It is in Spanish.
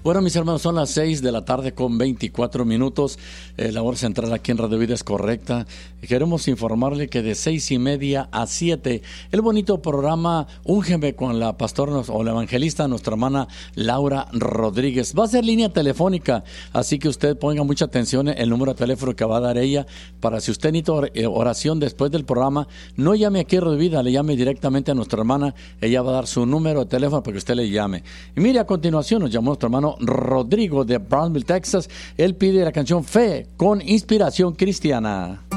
Bueno, mis hermanos, son las 6 de la tarde con 24 minutos. La hora central aquí en Radio Vida es correcta. Queremos informarle que de 6:30 a 7, el bonito programa Úngeme con la pastora o la evangelista, nuestra hermana Laura Rodríguez. Va a ser línea telefónica, así que usted ponga mucha atención en el número de teléfono que va a dar ella, para si usted necesita oración después del programa, no llame aquí a Radio Vida, le llame directamente a nuestra hermana. Ella va a dar su número de teléfono para que usted le llame. Y mire, a continuación nos llamó nuestro hermano Rodrigo de Brownsville, Texas. Él pide la canción Fe con inspiración cristiana.